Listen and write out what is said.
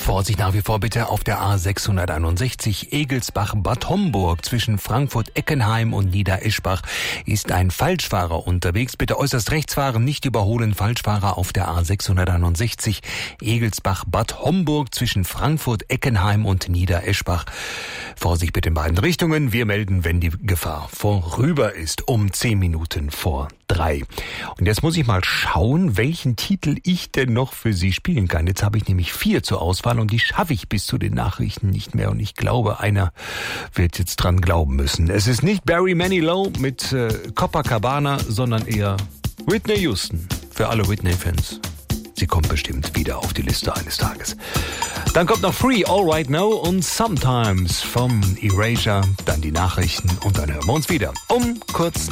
Vorsicht nach wie vor bitte auf der A661 Egelsbach-Bad Homburg zwischen Frankfurt-Eckenheim und Niedereschbach ist ein Falschfahrer unterwegs. Bitte äußerst rechts fahren, nicht überholen. Falschfahrer auf der A661 Egelsbach-Bad Homburg zwischen Frankfurt-Eckenheim und Niedereschbach. Vorsicht bitte in beiden Richtungen. Wir melden, wenn die Gefahr vorüber ist, um 10 Minuten vor 3. Und jetzt muss ich mal schauen, welchen Titel ich denn noch für Sie spielen kann. Jetzt habe ich nämlich 4 zur Auswahl und die schaffe ich bis zu den Nachrichten nicht mehr. Und ich glaube, einer wird jetzt dran glauben müssen. Es ist nicht Barry Manilow mit Copacabana, sondern eher Whitney Houston. Für alle Whitney-Fans. Sie kommt bestimmt wieder auf die Liste eines Tages. Dann kommt noch Free, All Right Now und Sometimes vom Erasure. Dann die Nachrichten und dann hören wir uns wieder um kurz